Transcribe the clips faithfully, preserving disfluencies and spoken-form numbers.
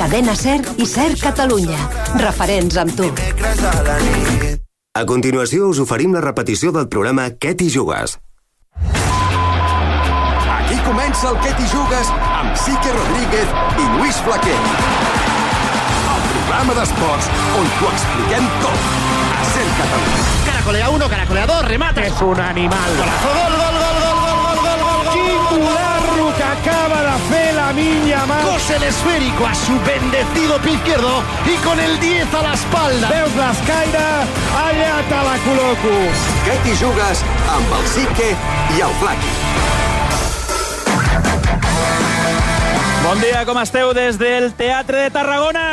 Cadena Ser i Ser Catalunya. Referents amb tu. A continuació us oferim la repetició del programa Què t'hi jugues? Aquí comença el Què t'hi jugues amb Sique Rodríguez i Luis Flaquer. El programa d'esports on t'ho expliquem tot. A Ser Catalunya. Caracolea uno, caracolea dos, remate. És un animal. Golazo, gol, gol, gol, gol, gol, gol, gol, gol, gol. Quin golazo que acaba de fer la minya mà. Cose el esférico a su bendecido pie izquierdo y con el diez a la espalda. Veus l'escaire? Allà te la col·loco. Què t'hi jugues amb el Sique i el Flaqui. Bon dia, com esteu des del Teatre de Tarragona?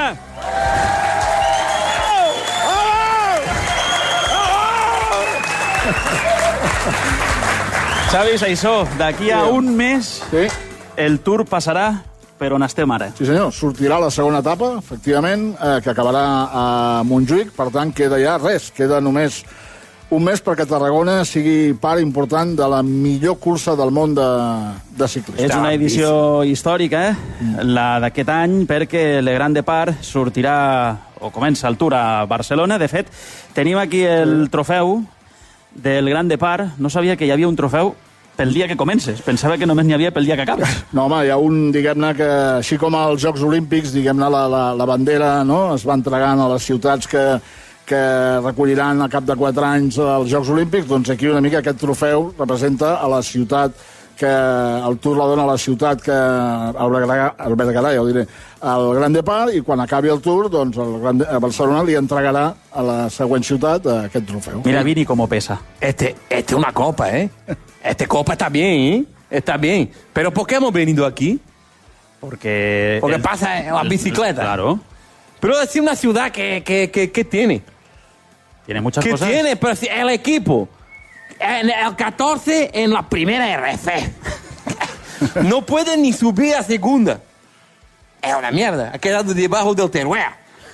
Xavi Saissó, d'aquí a un mes sí. el Tour passarà per on estem ara. Sí senyor, sortirà la segona etapa, efectivament, eh, que acabarà a Montjuïc, per tant queda ja res, queda només un mes perquè Tarragona sigui part important de la millor cursa del món de, de ciclisme. És una edició històrica, eh? la d'aquest any, perquè el Gran Depart sortirà, o comença el Tour a Barcelona. De fet, tenim aquí el trofeu del Gran Depart. No sabia que hi havia un trofeu pel dia que comences. Pensava que només n'hi havia pel dia que acabes. No, home, hi ha un, diguem-ne, que així com als Jocs Olímpics, diguem-ne, la, la, la bandera, no?, es va entregant a les ciutats que, que recolliran al cap de quatre anys els Jocs Olímpics, doncs aquí una mica aquest trofeu representa a la ciutat que el Tour la dona a la ciutat que albergarà, ja ho diré, el Gran Depart, i quan acabi el Tour, doncs el Gran, a Barcelona li entregarà a la següent ciutat aquest trofeu. Mira, Vini, com pesa. Este, este es una copa, ¿eh? Este copa está bien, ¿eh? Está bien. ¿Pero por qué hemos venido aquí? Porque... Porque el, pasa en las bicicletas. Claro. Pero es una ciudad que, que, que, que tiene. Tiene muchas ¿Qué cosas. tiene? Pero si el equipo... En el catorce en la primera R C. No puede ni subir a segunda. Es una mierda. Ha quedado debajo del Teruel.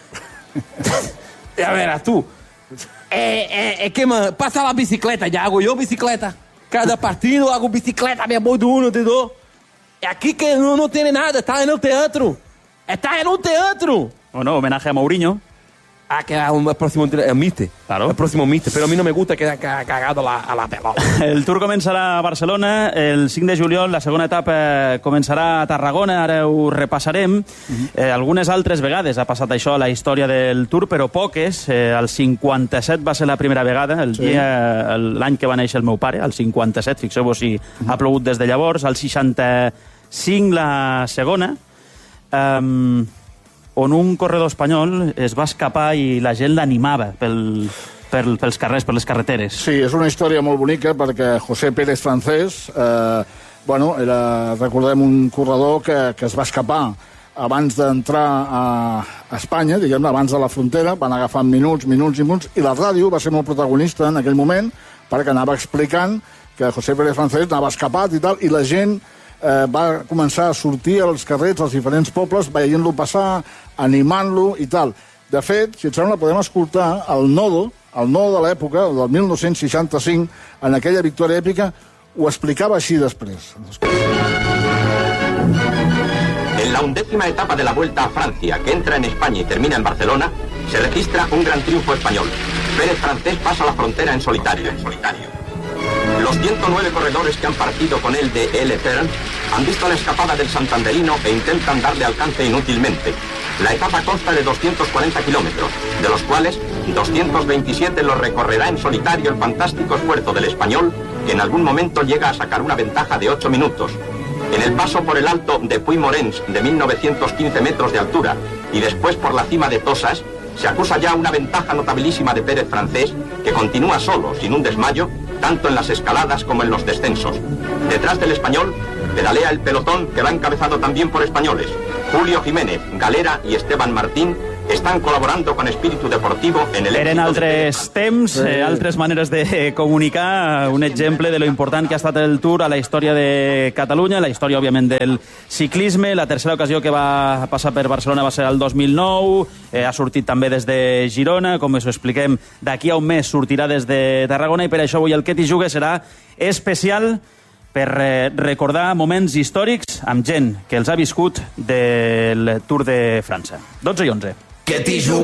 Ya verás tú. Eh, eh, eh, ¿qué más? Pasa la bicicleta. Ya hago yo bicicleta. Cada partido hago bicicleta. Me voy de uno, de dos. Y aquí que no, no tiene nada. Está en el teatro. Está en un teatro. Bueno, homenaje a Mourinho. Ah, que el próximo el Mister. Claro. El próximo Mister. Pero a mí no me gusta que haya cagado la, a la pelota. El Tour començarà a Barcelona el cinc de juliol. La segona etapa començarà a Tarragona. Ara ho repassarem. Uh-huh. eh, algunes altres vegades ha passat això a la història del Tour, però poques. Eh, el cinquanta-set va ser la primera vegada, el sí. dia, l'any que va néixer el meu pare, el cinquanta-set. Fixeu-vos si uh-huh. ha plogut des de llavors. El seixanta-cinc la segona. Um, on un corredor espanyol es va escapar i la gent l'animava pel, pel, pels carrers, per les carreteres. Sí, és una història molt bonica perquè José Pérez Francés, eh, bueno, era, recordem, un corredor que, que es va escapar abans d'entrar a, a Espanya, diguem-ne, abans de la frontera, van agafar minuts, minuts i minuts, i la ràdio va ser molt protagonista en aquell moment perquè anava explicant que José Pérez Francés anava escapat i tal, i la gent eh, va començar a sortir als carrers, als diferents pobles, veient-lo passar, animant-lo i tal. De fet, si et sembla, podem escoltar el nodo, el nodo de l'època, del mil nou-cents seixanta-cinc, en aquella victòria èpica, ho explicava així després. En la undécima etapa de la Vuelta a Francia, que entra en España y termina en Barcelona, se registra un gran triunfo español. Pérez Francés pasa la frontera en solitario. En solitario. Los ciento nueve corredores que han partido con él de L. Pern han visto la escapada del santanderino e intentan darle alcance inútilmente. La etapa consta de doscientos cuarenta kilómetros, de los cuales doscientos veintisiete los recorrerá en solitario el fantástico esfuerzo del español, que en algún momento llega a sacar una ventaja de ocho minutos. En el paso por el alto de Puy-Morens, de mil novecientos quince metros de altura, y después por la cima de Tosas, se acusa ya una ventaja notabilísima de Pérez Francés, que continúa solo, sin un desmayo, tanto en las escaladas como en los descensos. Detrás del español pedalea el pelotón, que va encabezado también por españoles. Julio Jiménez, Galera y Esteban Martín estan col·laborant con espíritu deportivo en el... Eren altres temps, eh, altres maneres de comunicar, un exemple de lo important que ha estat el Tour a la història de Catalunya, la història, òbviament, del ciclisme. La tercera ocasió que va passar per Barcelona va ser el dos mil nou, eh, ha sortit també des de Girona, com us ho expliquem, d'aquí a un mes sortirà des de Tarragona, i per això avui el Que t'hi jugues serà especial per eh, recordar moments històrics amb gent que els ha viscut del Tour de França. dotze i onze. Que t'hi jugues.